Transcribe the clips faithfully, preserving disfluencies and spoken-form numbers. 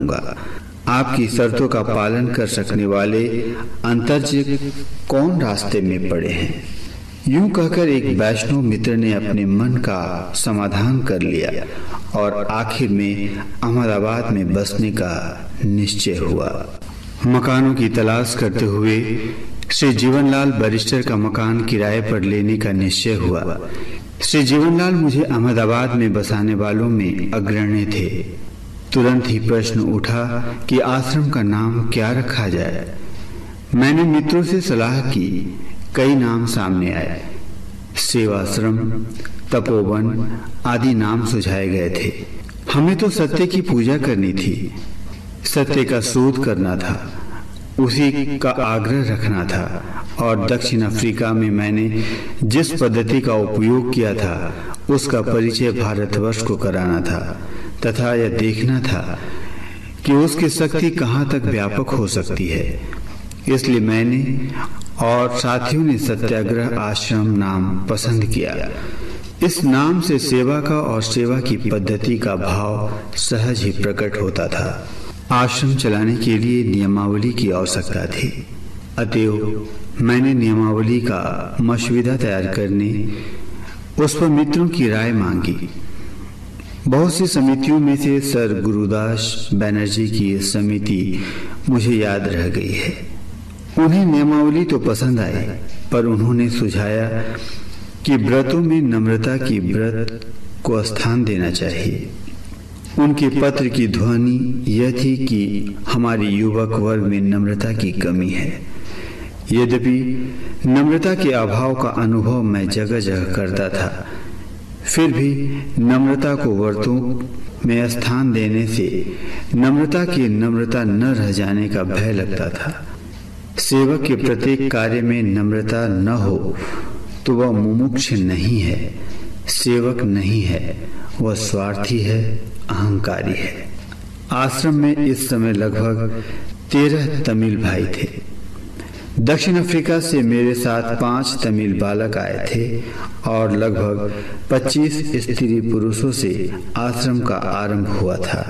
आपकी शर्तों का पालन कर सकने वाले अंतर्जय कौन रास्ते में पड़े हैं। यूं कहकर एक वैष्णव मित्र ने अपने मन का समाधान कर लिया और आखिर में अहमदाबाद में बसने का निश्चय हुआ। मकानों की तलाश करते हुए श्री जीवनलाल बैरिस्टर का मकान किराए पर लेने का निश्चय हुआ। श्री जीवनलाल मुझे अहमदाबाद में बसाने वालों में अग्रणी थे। तुरंत ही प्रश्न उठा कि आश्रम का नाम क्या रखा जाए। मैंने मित्रों से सलाह की। कई नाम सामने आए। सेवाश्रम, तपोवन आदि नाम सुझाए गए थे। हमें तो सत्य की पूजा करनी थी, सत्य का शोध करना था, उसी का आग्रह रखना था। और दक्षिण अफ्रीका में मैंने जिस पद्धति का उपयोग किया था उसका परिचय भारतवर्ष को कराना था तथा यह देखना था कि उसकी शक्ति कहाँ तक व्यापक हो सकती है। इसलिए मैंने और साथियों ने सत्याग्रह आश्रम नाम पसंद किया। इस नाम से सेवा का और सेवा की पद्धति का भाव सहज ही प्रकट होता था। आश्रम चलाने के लिए नियमावली की आवश्यकता थी, अतएव मैंने नियमावली का मसविदा तैयार करने उस पर मित्रों की राय मांगी। बहुत सी समितियों में से सर गुरुदास बनर्जी की समिति मुझे याद रह गई है। उन्हें नियमावली तो पसंद आई, पर उन्होंने सुझाया कि व्रतों में नम्रता की व्रत को स्थान देना चाहिए। उनके पत्र की ध्वनि यह थी कि हमारे युवक वर्ग में नम्रता की कमी है। यद्यपि नम्रता के अभाव का अनुभव मैं जगह जगह करता था, फिर भी नम्रता को व्रतों में स्थान देने से नम्रता की नम्रता न रह जाने का भय लगता था। सेवक के प्रत्येक कार्य में नम्रता न हो तो वह मुमुक्ष नहीं है, सेवक नहीं है, वह स्वार्थी है, अहंकारी है। आश्रम में इस समय लगभग तेरह तमिल भाई थे। दक्षिण अफ्रीका से मेरे साथ पांच तमिल बालक आए थे और लगभग पच्चीस स्त्री पुरुषों से आश्रम का आरंभ हुआ था।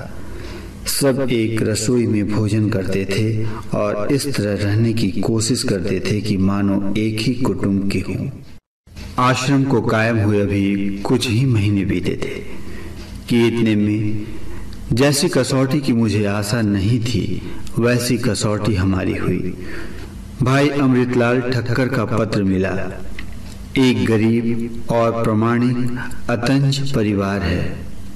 सब एक रसोई में भोजन करते थे और इस तरह रहने की कोशिश करते थे कि मानो एक ही कुटुंब के हों। आश्रम को कायम हुए अभी कुछ ही महीने बीते थे कि इतने में जैसी कसौटी की मुझे आशा नहीं थी, वैसी कसौटी हमारी हुई। भाई अमृतलाल ठक्कर का पत्र मिला। एक गरीब और प्रामाणिक अतंज परिवार है।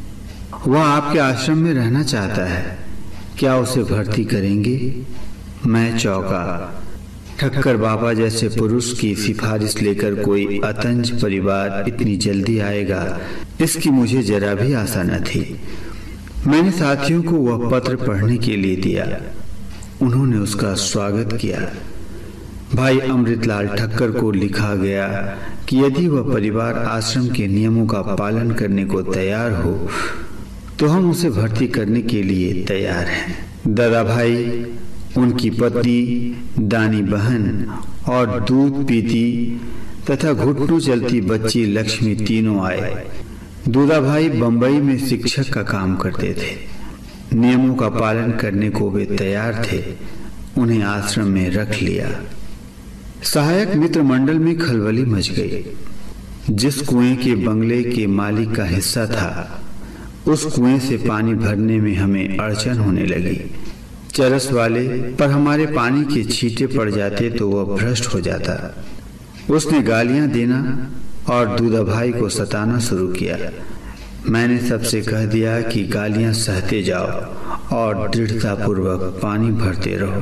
वह आपके आश्रम में रहना चाहता है, क्या उसे भर्ती करेंगे? मैं चौंका। ठक्कर बाबा जैसे पुरुष की सिफारिश लेकर कोई अतंज परिवार इतनी जल्दी आएगा, इसकी मुझे जरा भी आशा न थी। मैंने साथियों को वह पत्र पढ़ने के लिए दिया। उन्होंने उसका स्वागत किया। भाई अमृतलाल ठक्कर को लिखा गया कि यदि वह परिवार आश्रम के नियमों का पालन करने को तैयार हो तो हम उसे भर्ती करने के लिए तैयार हैं। दादा भाई, उनकी पत्नी, दानी बहन और दूध पीती तथा घुटनों चलती बच्ची लक्ष्मी तीनों आए। दूधा भाई बंबई में शिक्षक का काम करते थे। नियमों का पालन करने को वे तैयार थे। उन्हें आश्रम में रख लिया। सहायक मित्र मंडल में खलबली मच गई। जिस कुएं के बंगले के मालिक का हिस्सा था, उस कुएं से पानी भरने में हमें अड़चन होने लगी। चरस वाले पर हमारे पानी के छींटे पड़ जाते तो वह भ्रष्ट हो जाता। उसने गालियां देना और दूधा भाई को सताना शुरू किया। मैंने सबसे कह दिया कि गालियां सहते जाओ और दृढ़तापूर्वक पानी भरते रहो।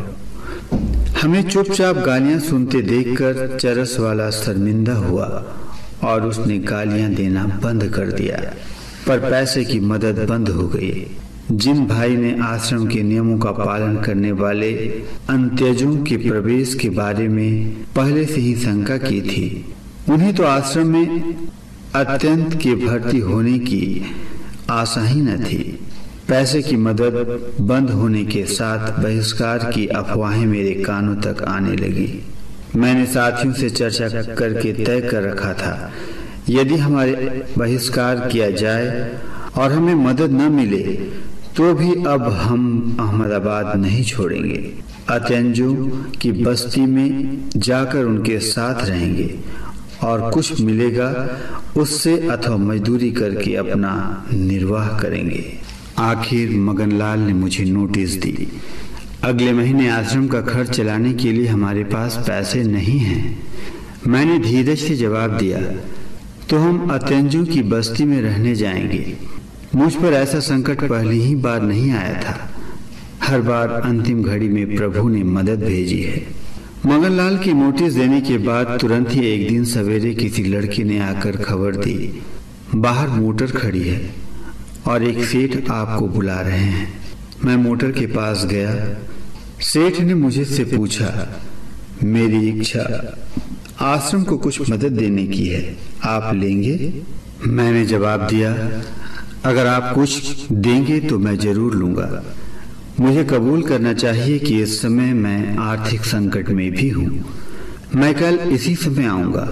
हमें चुपचाप गालियां सुनते देखकर चरस वाला शर्मिंदा हुआ और उसने गालियां देना बंद कर दिया। पर पैसे की मदद बंद हो गई। जिन भाई ने आश्रम के नियमों का पालन करने वाले अंत्यजों के प्रवेश के बारे में पहले से ही शंका की थी, उन्हें तो आश्रम में अत्यंत के भर्ती होने की आशा ही न थी। पैसे की मदद बंद होने के साथ बहिष्कार की अफवाहें मेरे कानों तक आने लगी। मैंने साथियों से चर्चा करके तय कर रखा था, यदि हमारे बहिष्कार किया जाए और हमें मदद न मिले तो भी अब हम अहमदाबाद नहीं छोड़ेंगे। अत्यंजों की बस्ती में जाकर उनके साथ रहेंगे और कुछ मिलेगा उससे अथवा मजदूरी करके अपना निर्वाह करेंगे। आखिर मगनलाल ने मुझे नोटिस दी। अगले महीने आश्रम का खर्च चलाने के लिए हमारे पास पैसे नहीं हैं। मैंने धीरज से जवाब दिया, तो हम अत्यंजों की बस्ती में रहने जाएंगे। मुझ पर ऐसा संकट पहली ही बार नहीं आया था। हर बार अंतिम घड़ी में प्रभु ने मदद भेजी है। मगनलाल की नोटिस देने के बाद तुरंत ही एक दिन सवेरे किसी लड़की ने आकर खबर दी, बाहर मोटर खड़ी है और एक सेठ आपको बुला रहे हैं। मैं मोटर के पास गया। सेठ ने मुझे से पूछा, मेरी इच्छा आश्रम को कुछ मदद देने की है, आप लेंगे? मैंने जवाब दिया, अगर आप कुछ देंगे तो मैं जरूर लूंगा। मुझे कबूल करना चाहिए कि इस समय मैं आर्थिक संकट में भी हूँ। मैं कल इसी समय आऊंगा,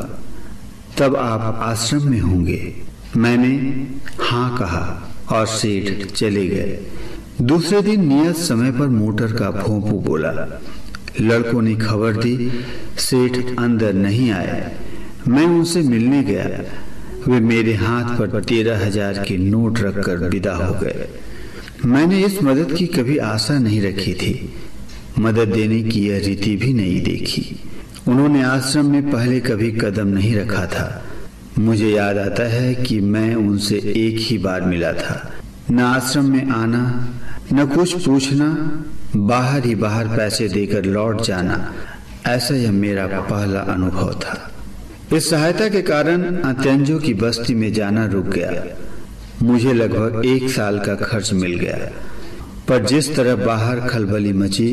तब आप आश्रम में होंगे। मैंने हाँ कहा और सेठ चले गए। दूसरे दिन नियत समय पर मोटर का भोंपू बोला। लड़कों ने खबर दी, सेठ अंदर नहीं आए। मैं उनसे मिलने गया। वे मेरे हाथ पर तेरह हजार के नोट रखकर विदा हो गए। मैंने इस मदद की कभी आशा नहीं रखी थी। मदद देने की यह रीति भी नहीं देखी। उन्होंने आश्रम में पहले कभी कदम नहीं रखा था। मुझे याद आता है कि मैं उनसे एक ही बार मिला था। न आश्रम में आना, न कुछ पूछना, बाहर ही बाहर पैसे देकर लौट जाना, ऐसा यह मेरा पहला अनुभव था। इस सहायता के कारण अत्यंजों की बस्ती में जाना रुक गया। मुझे लगभग एक साल का खर्च मिल गया। पर जिस तरह बाहर खलबली मची,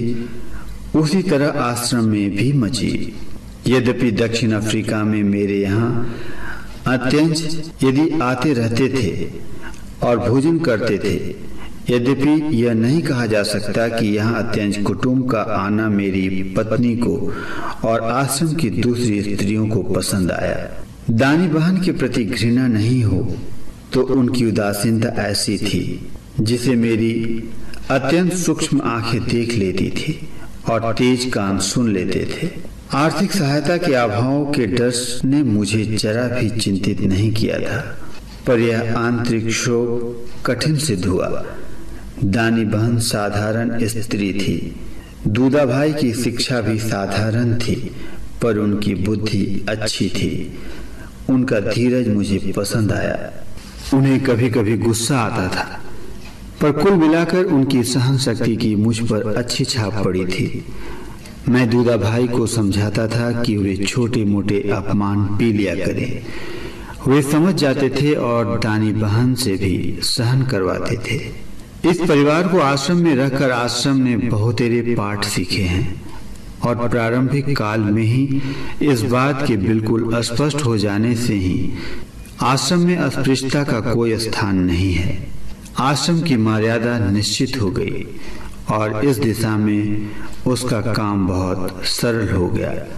उसी तरह आश्रम में भी मची। यद्यपि दक्षिण अफ्रीका में मेरे यहाँ अत्यंज यदि आते रहते थे और भोजन करते थे, यद्यपि यह नहीं कहा जा सकता कि यहाँ अत्यंज कुटुंब का आना मेरी पत्नी को और आश्रम की दूसरी स्त्रियों को पसंद आया। दानी बहन के प्रति घृणा नहीं हो तो उनकी उदासीनता ऐसी थी जिसे मेरी अत्यंत सूक्ष्म आंखें देख लेती थी और तेज कान सुन लेते थे। आर्थिक सहायता के अभाव के डर ने मुझे जरा भी चिंतित नहीं किया था, पर यह आंतरिक शोक कठिन सिद्ध हुआ। दानी बहन साधारण स्त्री थी। दूधा भाई की शिक्षा भी साधारण थी, पर उनकी बुद्धि अच्छी थी। उनका धीरज मुझे पसंद आया। उन्हें कभी कभी गुस्सा आता था, पर कुल मिलाकर उनकी सहन शक्ति की मुझ पर अच्छी छाप पड़ी थी। मैं दूधा भाई को समझाता था कि वे छोटे मोटे अपमान पी लिया करें। वे समझ जाते थे और दानी बहन से भी सहन करवाते थे। इस परिवार को आश्रम में रखकर आश्रम ने बहुतेरे पाठ सीखे हैं और प्रारंभिक काल में ही इस बात के बिल्कुल स्पष्ट हो जाने से ही आश्रम में अस्पृश्यता का कोई स्थान नहीं है। आश्रम की मर्यादा निश्चित हो गई और इस दिशा में उसका काम बहुत सरल हो गया।